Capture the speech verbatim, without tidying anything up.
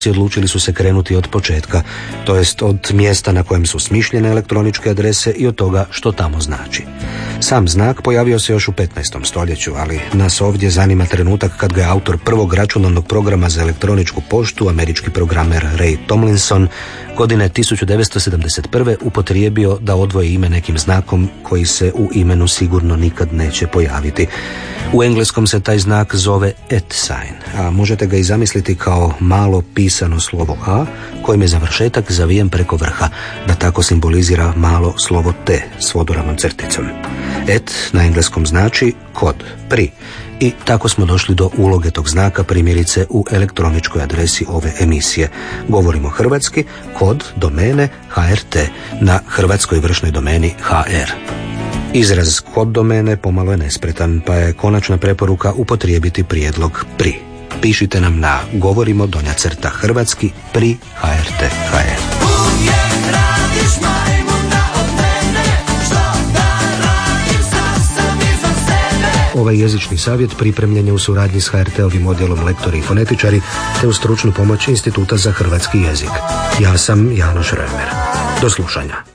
odlučili su se krenuti od početka, to jest od mjesta na kojem su smišljene elektroničke adrese i od toga što tamo znači. Sam znak pojavio se još u petnaestom stoljeću, ali nas ovdje zanima trenutak kad ga je autor prvog računalnog programa za elektroničku poštu, američki programer Ray Tomlinson, godine tisuću devetsto sedamdeset prve upotrijebio da odvoji ime nekim znakom koji se u imenu sigurno nikad neće pojaviti. U engleskom se taj znak zove at sign, a možete ga i zamisliti kao malo pisano slovo A kojim je završetak zavijen preko vrha, da tako simbolizira malo slovo T s vodoravnom crticom. At na engleskom znači kod, pri. I tako smo došli do uloge tog znaka, primjerice u elektroničkoj adresi ove emisije. Govorimo hrvatski, kod domene ha er te na hrvatskoj vršnoj domeni ha er. Izraz kod domene pomalo je nespretan, pa je konačna preporuka upotrijebiti prijedlog pri. Pišite nam na govorimo donja crta hrvatski pri ha er te ha er. Uvijek radiš majmuna od mene, što da radim, sam izvan sebe. Ovaj jezični savjet pripremljen je u suradnji s ha er te-ovim odjelom lektori i fonetičari te uz stručnu pomoć Instituta za hrvatski jezik. Ja sam Janoš Römer. Do slušanja.